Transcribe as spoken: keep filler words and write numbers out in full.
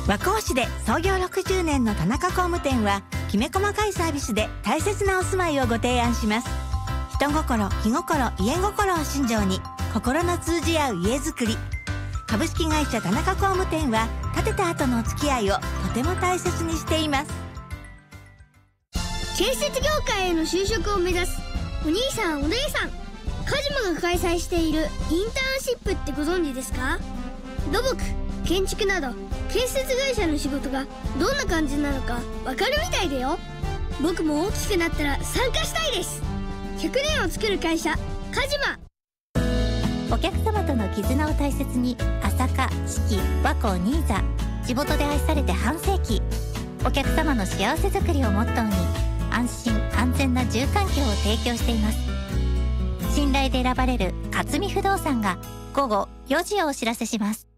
和光市で創業ろくじゅうねんの田中工務店は、きめ細かいサービスで大切なお住まいをご提案します。人心、気心、家心を信条に、心の通じ合う家づくり。株式会社田中工務店は、建てた後のお付き合いをとても大切にしています。 建設業界への就職を目指すお兄さんお姉さん、カジマが開催しているインターンシップってご存知ですか？土木、建築など建設会社の仕事がどんな感じなのかわかるみたいだよ。僕も大きくなったら参加したいです。ひゃくねんを作る会社カジマ。 お客様との絆を大切に、朝霞、四季、和光、新座、地元で愛されて半世紀。お客様の幸せづくりをモットーに、安心安全な住環境を提供しています。信頼で選ばれる勝見不動産が午後よじをお知らせします。